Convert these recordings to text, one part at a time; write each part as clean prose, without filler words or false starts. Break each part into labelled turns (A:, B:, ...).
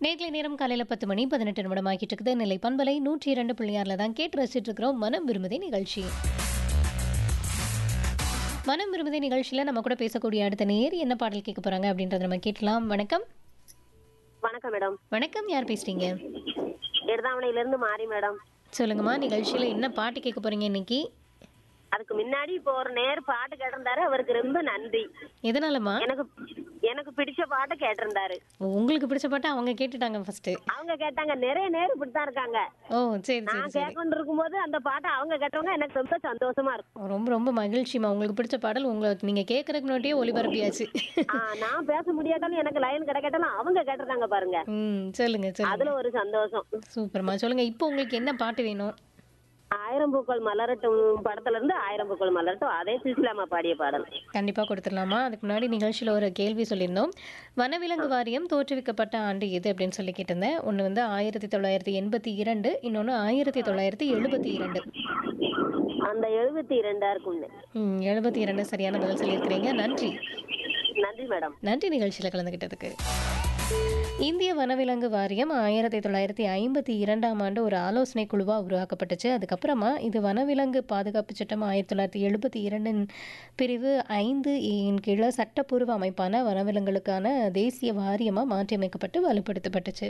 A: நேர்களை நேரம் காலையில் 10 மணி 18 நிமிடம் ஆகிட்டு இருக்குது. நெல்லை பண்பலை 102.6 தான் கேட்டு ரசிச்சுட்டு இருக்கிறோம் மனம் விரும்புதே நிகழ்ச்சி. மனம் விரும்புதே நிகழ்ச்சியில் நம்ம கூட பேசக்கூடிய அடுத்த நேர் என்ன பாடல் கேட்க போறாங்க அப்படின்றத நம்ம கேட்கலாம். வணக்கம்.
B: வணக்கம் மேடம்.
A: வணக்கம், யார் பேசுறீங்க?
B: எர்தாமலையில இருந்து மாறி மேடம்.
A: சொல்லுங்கம்மா, நிகழ்ச்சியில் என்ன பாட்டு கேட்க போறீங்க இன்னைக்கு?
B: அதுக்கு முன்னாடி இப்போ ஒரு நேர் பாட்டு கேட்டிருந்தாரு, அவருக்கு ரொம்ப நன்றி.
A: எதனாலம்மா?
B: எனக்கு பிடிச்ச பாட்டு கேட்டிருந்தாரு.
A: உங்களுக்கு பிடிச்ச பாட்டு அவங்க கேட்டுட்டாங்க ஃபர்ஸ்ட்.
B: அவங்க கேட்டாங்க, நிறைய நேர் இப்படித்தான் இருக்காங்க.
A: ஓ சரி சரி
B: நான்
A: சரி.
B: கேட்கொண்டு இருக்கும்போது அந்த பாட்டை அவங்க கேட்டவங்க எனக்கு ரொம்ப சந்தோஷமா இருக்கும்.
A: ரொம்ப ரொம்ப மகிழ்ச்சிமா. உங்களுக்கு பிடிச்ச பாடல் உங்களுக்கு நீங்க கேட்கறதுக்கு முன்னாடியே ஒளிபரப்பியாச்சு.
B: நான் பேச முடியாட்டாலும் எனக்கு லைன் கிடைக்கட்டாலும் அவங்க கேட்டிருக்காங்க பாருங்க.
A: சொல்லுங்க சொல்லுங்க.
B: அதுல ஒரு சந்தோஷம்.
A: சூப்பர்மா, சொல்லுங்க. இப்போ உங்களுக்கு என்ன பாட்டு வேணும்?
B: ஆயிரம் பூக்கள் மலரட்டும் படத்துல இருந்து ஆயிரம் பூக்கள் மலரட்டும், அதே சிசிலாமா பாடிய பாடல்.
A: கண்டிப்பா கொடுத்துடலாமா? அதுக்கு முன்னாடி நிகழ்ச்சியில் ஒரு கேள்வி சொல்லியிருந்தோம். வனவிலங்கு வாரியம் தோற்றுவிக்கப்பட்ட ஆண்டு எது அப்படின்னு சொல்லி கேட்டிருந்தேன். ஒன்று வந்து 1982, இன்னொன்று 1972.
B: அந்த 72 இருக்கும்.
A: 72 சரியான பதில் சொல்லியிருக்கிறீங்க. நன்றி.
B: நன்றி மேடம்.
A: நன்றி நிகழ்ச்சியில் கலந்துக்கிட்டதுக்கு. இந்திய வனவிலங்கு வாரியம் 1952ஆம் ஆண்டு ஒரு ஆலோசனை குழுவாக உருவாக்கப்பட்டுச்சு. அதுக்கப்புறமா இது வனவிலங்கு பாதுகாப்பு சட்டம் 1972 பிரிவு 5 கீழே சட்டப்பூர்வ அமைப்பான வனவிலங்குகளுக்கான தேசிய வாரியமாக மாற்றியமைக்கப்பட்டு வலுப்படுத்தப்பட்டுச்சு.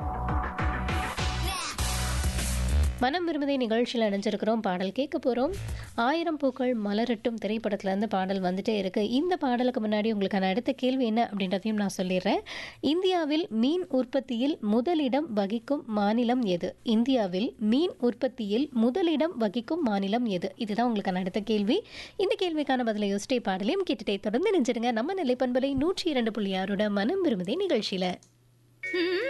A: மனம் விரும்புதே நிகழ்ச்சியில் இணைஞ்சிருக்கிறோம். பாடல் கேட்க போகிறோம். ஆயிரம் பூக்கள் மலரட்டும் திரைப்படத்துலேருந்து பாடல் வந்துட்டே இருக்கு. இந்த பாடலுக்கு முன்னாடி உங்களுக்கான அடுத்த கேள்வி என்ன அப்படின்றதையும் நான் சொல்லிடுறேன். இந்தியாவில் மீன் உற்பத்தியில் முதலிடம் வகிக்கும் மாநிலம் எது? இந்தியாவில் மீன் உற்பத்தியில் முதலிடம் வகிக்கும் மாநிலம் எது? இதுதான் உங்களுக்கான அடுத்த கேள்வி. இந்த கேள்விக்கான பதிலை யோசிச்சே பாடலையும் கேட்டுட்டே தொடர்ந்து நினைச்சிருங்க நம்ம நெல்லை பண்பலை 102.6 மனம் விரும்புதே நிகழ்ச்சியில்.